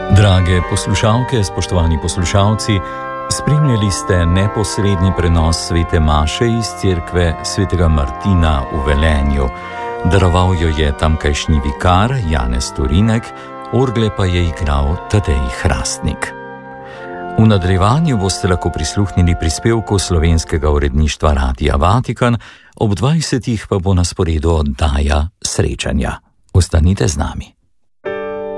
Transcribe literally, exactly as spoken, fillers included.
Drage poslušalke, spoštovani poslušalci, spremljali ste neposredni prenos svete maše iz cerkve svetega Martina v Velenju. Daroval jo je tamkajšnji vikar Janez Torinek, orgle pa je igral Tadej Hrastnik. V nadaljevanju boste lahko prisluhnili prispevku slovenskega uredništva Radia Vatikan, ob dvajsetih pa bo na sporedu oddaja Srečanja. Ostanite z nami.